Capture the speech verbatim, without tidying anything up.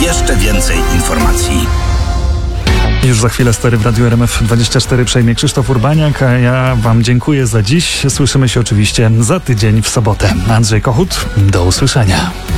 jeszcze więcej informacji. Już za chwilę stary w Radiu R M F dwadzieścia cztery przejmie Krzysztof Urbaniak, a ja wam dziękuję za dziś. Słyszymy się oczywiście za tydzień w sobotę. Andrzej Kochut, do usłyszenia.